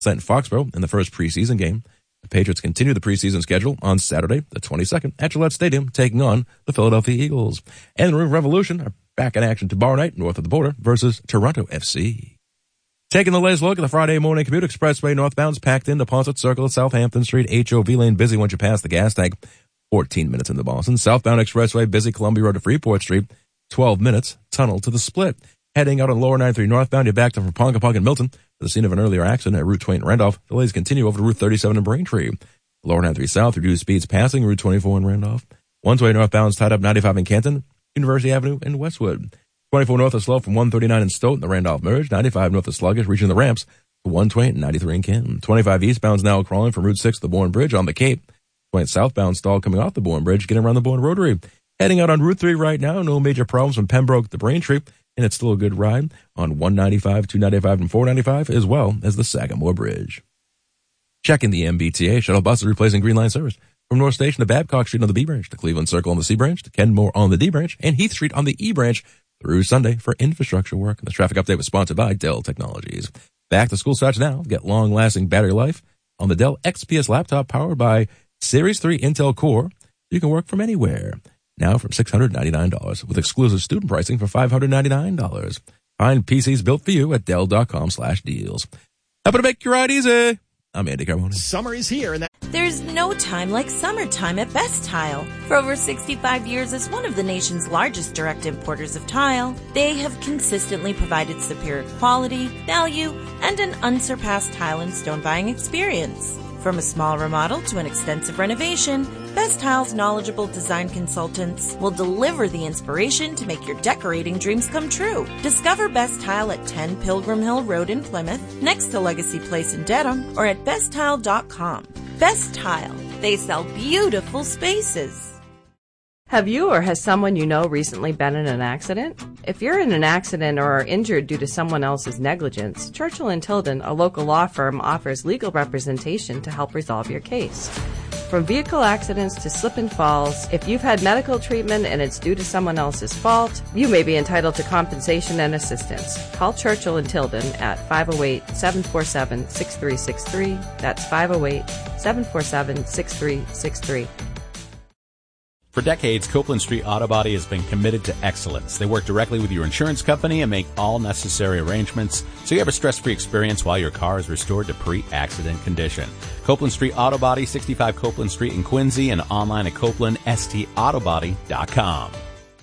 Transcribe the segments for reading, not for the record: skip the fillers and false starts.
set in Foxborough in the first preseason game. The Patriots continue the preseason schedule on Saturday, the 22nd, at Gillette Stadium, taking on the Philadelphia Eagles. And the Revolution are back in action tomorrow night, north of the border, versus Toronto FC. Taking the latest look at the Friday morning commute, Expressway northbound's packed into Ponset Circle at Southampton Street, HOV lane busy once you pass the gas tank, 14 minutes into Boston. Southbound Expressway busy Columbia Road to Freeport Street, 12 minutes, tunnel to the Split. Heading out on Lower 93 northbound, you're back to Ponkapook and Milton, the scene of an earlier accident at Route 20 in Randolph. Delays continue over to Route 37 in Braintree. Lower 93 south, reduced speeds passing Route 24 in Randolph. 120 northbound is tied up 95 in Canton, University Avenue in Westwood. 24 north is slow from 139 in Stoughton, the Randolph merge. 95 north is sluggish, reaching the ramps to 120 and 93 in Canton. 25 eastbound is now crawling from Route 6 to the Bourne Bridge on the Cape. 20 southbound stall coming off the Bourne Bridge, getting around the Bourne Rotary. Heading out on Route 3 right now, no major problems from Pembroke to Braintree, and it's still a good ride on 195, 295, and 495, as well as the Sagamore Bridge. Checking the MBTA, shuttle buses replacing Green Line service from North Station to Babcock Street on the B Branch, to Cleveland Circle on the C Branch, to Kenmore on the D Branch, and Heath Street on the E Branch through Sunday for infrastructure work. The traffic update was sponsored by Dell Technologies. Back to school starts now. Get long-lasting battery life on the Dell XPS laptop powered by Series 3 Intel Core. You can work from anywhere. Now from $699 with exclusive student pricing for $599. Find PCs built for you at Dell.com/deals. Happy to make your ride easy. I'm Andy Carbone. Summer is here. There's no time like summertime at Best Tile. For over 65 years as one of the nation's largest direct importers of tile, they have consistently provided superior quality, value, and an unsurpassed tile and stone buying experience. From a small remodel to an extensive renovation, Best Tile's knowledgeable design consultants will deliver the inspiration to make your decorating dreams come true. Discover Best Tile at 10 Pilgrim Hill Road in Plymouth, next to Legacy Place in Dedham, or at besttile.com. Best Tile. They sell beautiful spaces. Have you or has someone you know recently been in an accident? If you're in an accident or are injured due to someone else's negligence, Churchill & Tilden, a local law firm, offers legal representation to help resolve your case. From vehicle accidents to slip and falls, if you've had medical treatment and it's due to someone else's fault, you may be entitled to compensation and assistance. Call Churchill & Tilden at 508-747-6363. That's 508-747-6363. For decades, Copeland Street Auto Body has been committed to excellence. They work directly with your insurance company and make all necessary arrangements so you have a stress-free experience while your car is restored to pre-accident condition. Copeland Street Auto Body, 65 Copeland Street in Quincy, and online at CopelandStAutobody.com.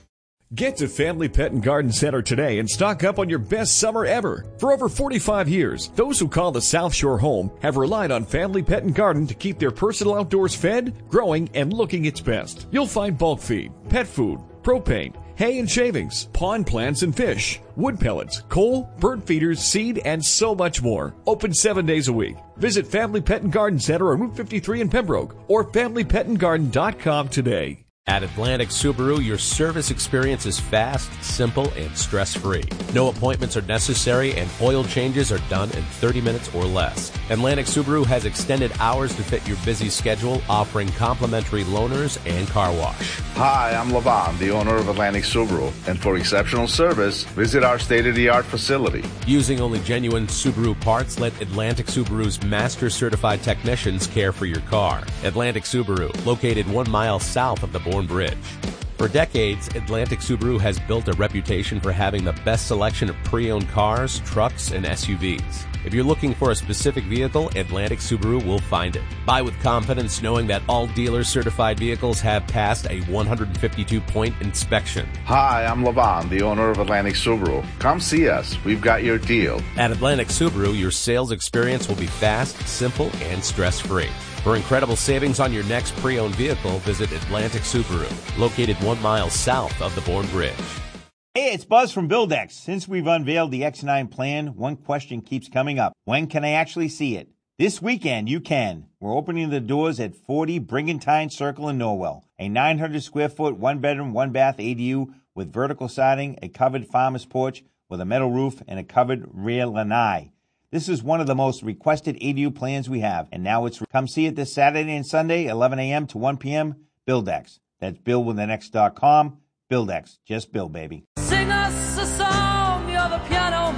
Get to Family Pet and Garden Center today and stock up on your best summer ever. For over 45 years, those who call the South Shore home have relied on Family Pet and Garden to keep their personal outdoors fed, growing, and looking its best. You'll find bulk feed, pet food, propane, hay and shavings, pond plants and fish, wood pellets, coal, bird feeders, seed, and so much more. Open 7 days a week. Visit Family Pet and Garden Center on Route 53 in Pembroke or FamilyPetandGarden.com today. At Atlantic Subaru, your service experience is fast, simple, and stress-free. No appointments are necessary, and oil changes are done in 30 minutes or less. Atlantic Subaru has extended hours to fit your busy schedule, offering complimentary loaners and car wash. Hi, I'm Lavan, the owner of Atlantic Subaru, and for exceptional service, visit our state-of-the-art facility. Using only genuine Subaru parts, let Atlantic Subaru's master-certified technicians care for your car. Atlantic Subaru, located 1 mile south of the Bourne Bridge. For decades, Atlantic Subaru has built a reputation for having the best selection of pre-owned cars, trucks, and SUVs. If you're looking for a specific vehicle, Atlantic Subaru will find it. Buy with confidence knowing that all dealer-certified vehicles have passed a 152-point inspection. Hi, I'm Lavan, the owner of Atlantic Subaru. Come see us. We've got your deal. At Atlantic Subaru, your sales experience will be fast, simple, and stress-free. For incredible savings on your next pre-owned vehicle, visit Atlantic Subaru, located 1 mile south of the Bourne Bridge. Hey, it's Buzz from Buildex. Since we've unveiled the X9 plan, one question keeps coming up. When can I actually see it? This weekend, you can. We're opening the doors at 40 Brigantine Circle in Norwell. A 900-square-foot, one-bedroom, one-bath ADU with vertical siding, a covered farmer's porch with a metal roof, and a covered rear lanai. This is one of the most requested ADU plans we have, and now it's come see it this Saturday and Sunday, 11 a.m. to 1 p.m. Buildex. That's BillWithAnX.com. Buildex. Just Bill, baby. Sing us a song, you're the piano man.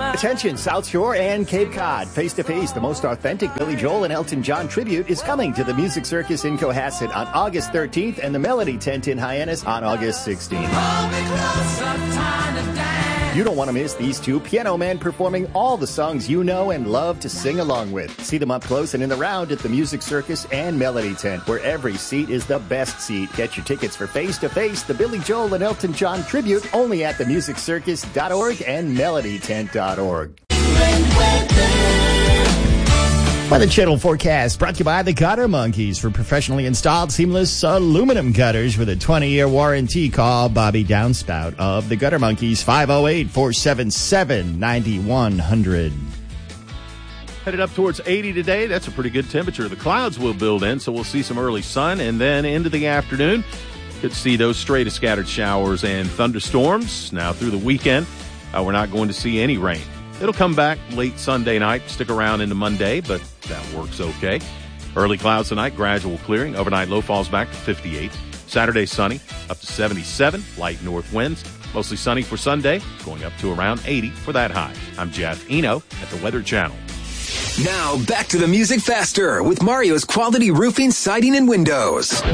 Attention, South Shore and Cape Cod. Face to face, the most authentic Billy Joel and Elton John tribute is coming to the Music Circus in Cohasset on August 13th and the Melody Tent in Hyannis on August 16th. You don't want to miss these two piano men performing all the songs you know and love to sing along with. See them up close and in the round at the Music Circus and Melody Tent, where every seat is the best seat. Get your tickets for Face to Face, the Billy Joel and Elton John tribute, only at themusiccircus.org and melodytent.org. Weather Channel forecast brought to you by the Gutter Monkeys for professionally installed seamless aluminum gutters with a 20-year warranty. Call Bobby Downspout of the Gutter Monkeys, 508-477-9100. Headed up towards 80 today. That's a pretty good temperature. The clouds will build in, so we'll see some early sun, and then into the afternoon, could see those stray to scattered showers and thunderstorms. Now through the weekend, we're not going to see any rain. It'll come back late Sunday night, stick around into Monday, but that works okay. Early clouds tonight, gradual clearing. Overnight low falls back to 58. Saturday sunny, up to 77. Light north winds. Mostly sunny for Sunday, going up to around 80 for that high. I'm Jeff Eno at the Weather Channel. Now back to the Music Faster with Mario's Quality Roofing, Siding, and Windows.